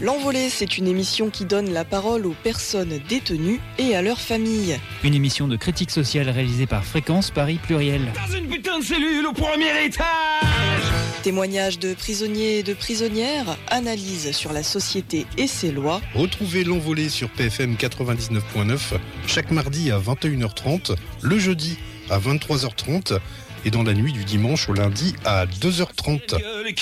L'Envolée, c'est une émission qui donne la parole aux personnes détenues et à leurs familles. Une émission de critique sociale réalisée par Fréquence Paris Pluriel. Dans une putain de cellule au premier étage. Témoignages de prisonniers et de prisonnières, analyse sur la société et ses lois. Retrouvez L'Envolée sur PFM 99.9 chaque mardi à 21h30, le jeudi à 23h30 et dans la nuit du dimanche au lundi à 2h30.